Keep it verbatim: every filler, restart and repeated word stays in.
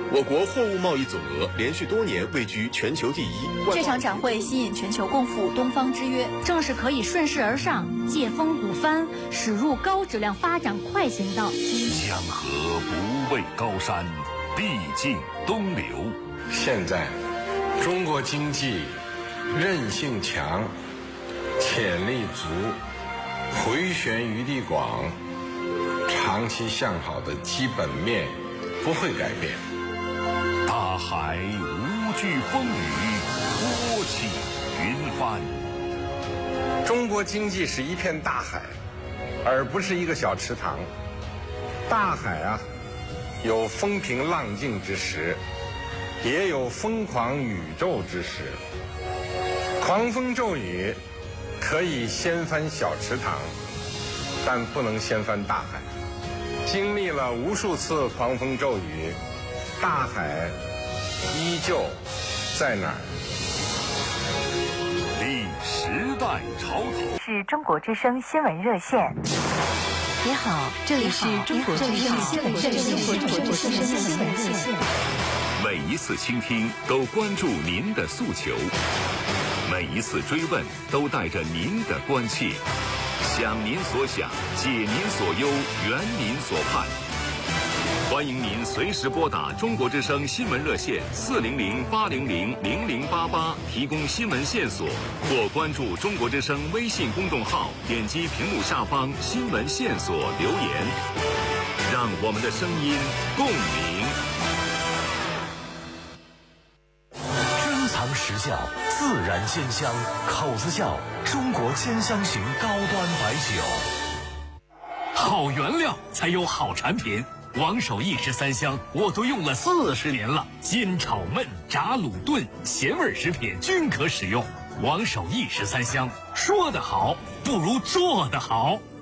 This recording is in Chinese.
我国货物贸易总额连续多年位居全球第一。 这场展会吸引全球共赴东方之约， 正是可以顺势而上，借风鼓帆，驶入高质量发展快行道。 江河不畏高山，必尽东流。 现在，中国经济韧性强，潜力足，回旋余地广，长期向好的基本面不会改变。 大海无惧风雨，托起云帆。 中国经济是一片大海，而不是一个小池塘。大海啊，有风平浪静之时，也有疯狂宇宙之时。狂风骤雨可以掀翻小池塘，但不能掀翻大海。经历了无数次狂风骤雨，大海依旧在哪儿？ 历时代潮头。 是中国之声新闻热线。 你好，这里是中国之声新闻热线。 每一次倾听都关注您的诉求，每一次追问都带着您的关切。想您所想，解您所忧，圆您所盼。欢迎您随时拨打中国之声新闻热线四零零八零零零零八八提供新闻线索，或关注中国之声微信公众号，点击屏幕下方新闻线索留言，让我们的声音共鸣。 珍藏实效，自然鲜香，口子窖中国鲜香型高端白酒。 好原料才有好产品。王守义十三香我都用了四十年了，煎炒焖炸卤炖咸味食品均可使用。王守义十三香，说得好不如做得好。